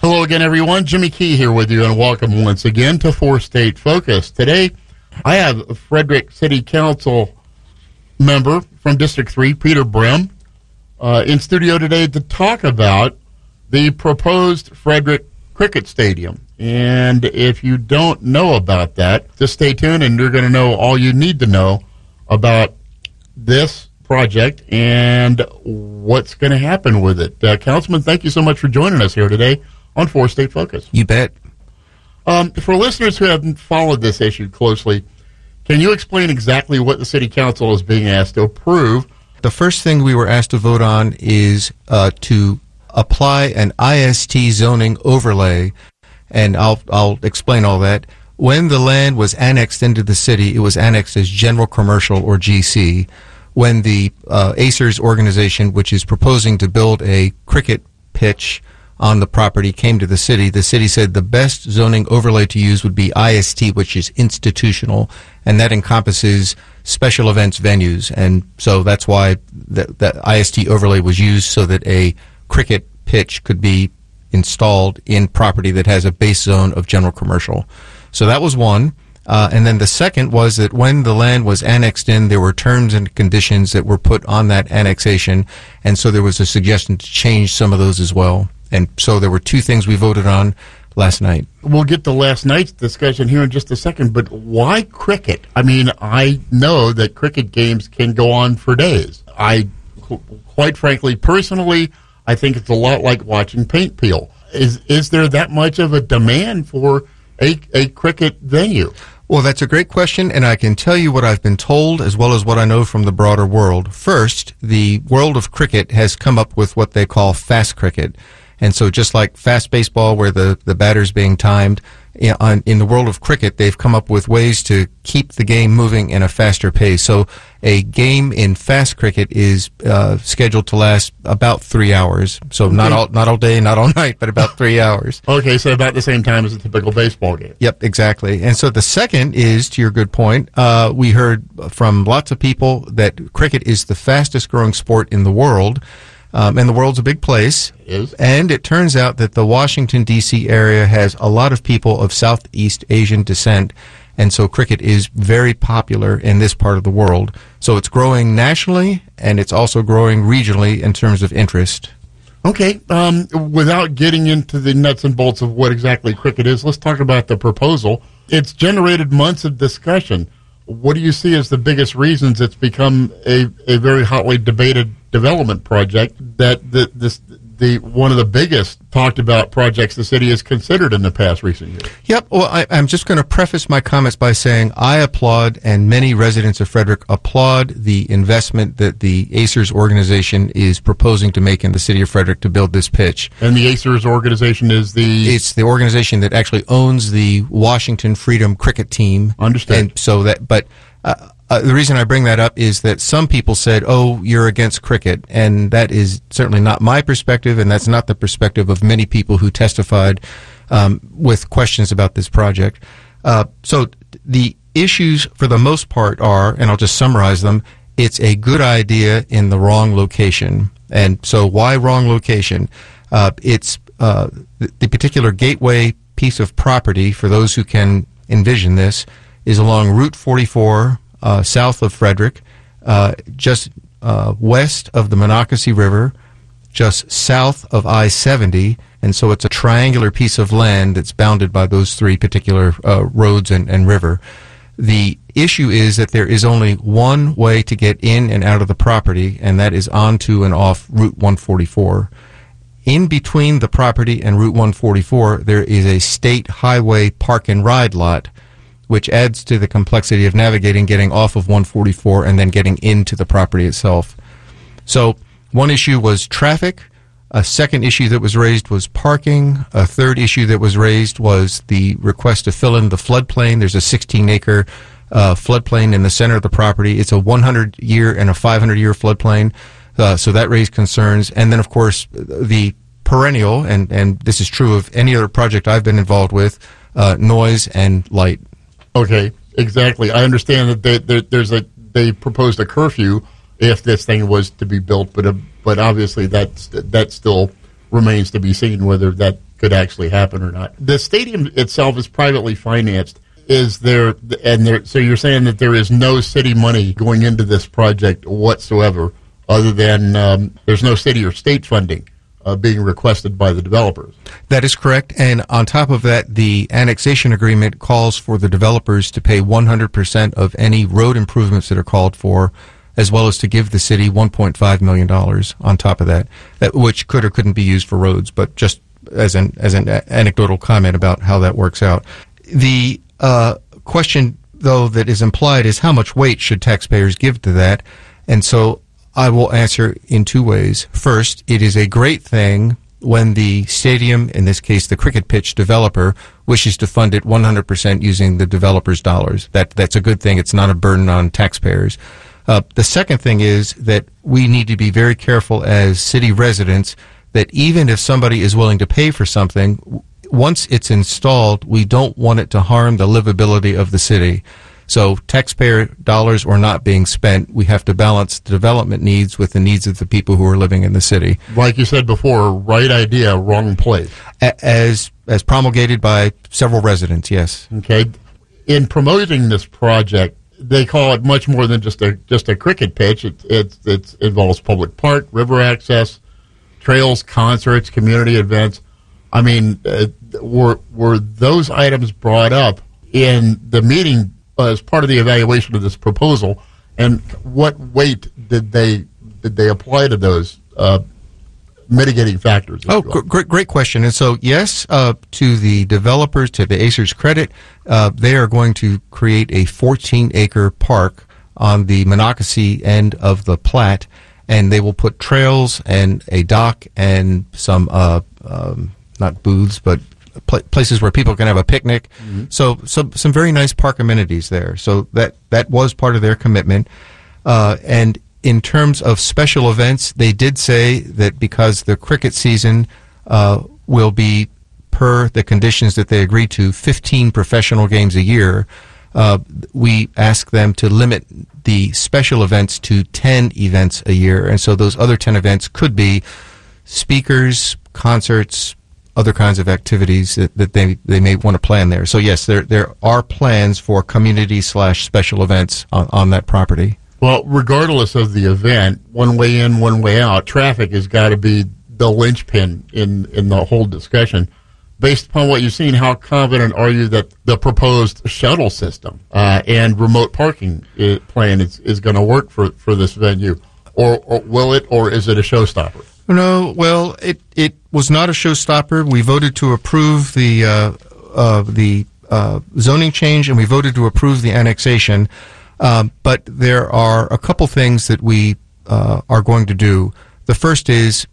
Hello again, everyone. Jimmy Key here with you, and welcome once again to 4-State Focus. Today, I have a Frederick City Council member from District 3, Peter Brehm, in studio today to talk about the proposed Frederick Cricket Stadium. And if you don't know about that, just stay tuned, and you're going to know all you need to know about this project and what's going to happen with it. Councilman, thank you so much for joining us here today on 4-State Focus. You bet. For listeners who haven't followed this issue closely, can you explain exactly what the City Council is being asked to approve? The first thing we were asked to vote on is to apply an IST zoning overlay, and I'll explain all that. When the land was annexed into the city, it was annexed as general commercial, or GC. When the Acers organization, which is proposing to build a cricket pitch on the property, came to the city said the best zoning overlay to use would be IST, which is institutional, and that encompasses special events venues. And so that's why that IST overlay was used, so that a cricket pitch could be installed in property that has a base zone of general commercial. So that was one. And then the second was that when the land was annexed in, there were terms and conditions that were put on that annexation, and so there was a suggestion to change some of those as well. And so there were two things we voted on last night. We'll get to last night's discussion here in just a second, but why cricket? I mean, I know that cricket games can go on for days. Quite frankly, personally, I think it's a lot like watching paint peel. Is there that much of a demand for a cricket venue? Well, that's a great question, and I can tell you what I've been told as well as what I know from the broader world. First, the world of cricket has come up with what they call fast cricket. And so just like fast baseball, where the batter's being timed, in the world of cricket, they've come up with ways to keep the game moving in a faster pace. So a game in fast cricket is scheduled to last about 3 hours. So okay. not all day, not all night, but about 3 hours. Okay, so about the same time as a typical baseball game. Yep, exactly. And so the second is, to your good point, we heard from lots of people that cricket is the fastest growing sport in the world. And the world's a big place. It is. And it turns out that the Washington, D.C. area has a lot of people of Southeast Asian descent, and so cricket is very popular in this part of the world. So it's growing nationally, and it's also growing regionally in terms of interest. Okay, without getting into the nuts and bolts of what exactly cricket is, let's talk about the proposal. It's generated months of discussion. What do you see as the biggest reasons it's become a very hotly debated development project, that the one of the biggest talked about projects the city has considered in the past recent years? Yep. Well, I'm just going to preface my comments by saying I applaud, and many residents of Frederick applaud, the investment that the Acers organization is proposing to make in the city of Frederick to build this pitch. And the Acers organization is It's the organization that actually owns the Washington Freedom cricket team. Understood. And so the reason I bring that up is that some people said, oh, you're against cricket, and that is certainly not my perspective, and that's not the perspective of many people who testified with questions about this project. So the issues, for the most part, are, and I'll just summarize them, it's a good idea in the wrong location. And so why wrong location? It's the particular gateway piece of property, for those who can envision this, is along Route 44, south of Frederick, just west of the Monocacy River, just south of I-70, and so it's a triangular piece of land that's bounded by those three particular roads and river. The issue is that there is only one way to get in and out of the property, and that is onto and off Route 144. In between the property and Route 144, there is a state highway park and ride lot, which adds to the complexity of navigating, getting off of 144 and then getting into the property itself. So one issue was traffic. A second issue that was raised was parking. A third issue that was raised was the request to fill in the floodplain. There's a 16-acre floodplain in the center of the property. It's a 100-year and a 500-year floodplain, so that raised concerns. And then, of course, the perennial, and this is true of any other project I've been involved with, noise and light. Okay, exactly. I understand that they proposed a curfew if this thing was to be built, but obviously that still remains to be seen whether that could actually happen or not. The stadium itself is privately financed. So you're saying that there is no city money going into this project whatsoever, other than there's no city or state funding being requested by the developers. That is correct. And on top of that, the annexation agreement calls for the developers to pay 100% of any road improvements that are called for, as well as to give the city $1.5 million on top of that, which could or couldn't be used for roads, but just as an anecdotal comment about how that works out. The question, though, that is implied is how much weight should taxpayers give to that? And so I will answer in two ways. First, it is a great thing when the stadium, in this case the cricket pitch developer, wishes to fund it 100% using the developer's dollars. That's a good thing. It's not a burden on taxpayers. The second thing is that we need to be very careful as city residents that even if somebody is willing to pay for something, once it's installed, we don't want it to harm the livability of the city. So taxpayer dollars are not being spent. We have to balance the development needs with the needs of the people who are living in the city. Like you said before, right idea, wrong place. As promulgated by several residents, yes. Okay. In promoting this project, they call it much more than just a cricket pitch. It involves public park, river access, trails, concerts, community events. I mean, were those items brought up in the meeting as part of the evaluation of this proposal, and what weight did they apply to those mitigating factors? Oh, great question. And so, yes, to the developers, to the Acer's credit, they are going to create a 14-acre park on the Monocacy end of the Platte, and they will put trails and a dock and some not booths, but places where people can have a picnic. Mm-hmm. So some very nice park amenities there. So that was part of their commitment. And in terms of special events, they did say that because the cricket season will be, per the conditions that they agreed to, 15 professional games a year, we asked them to limit the special events to 10 events a year. And so those other 10 events could be speakers, concerts, other kinds of activities that they may want to plan there. So yes, there are plans for community/special events on that property. Well, regardless of the event, one way in, one way out, traffic has got to be the linchpin in the whole discussion. Based upon what you've seen, how confident are you that the proposed shuttle system and remote parking plan is going to work for this venue? Or will it, or is it a showstopper? No, well, it was not a showstopper. We voted to approve the zoning change, and we voted to approve the annexation. But there are a couple things that we are going to do. The first is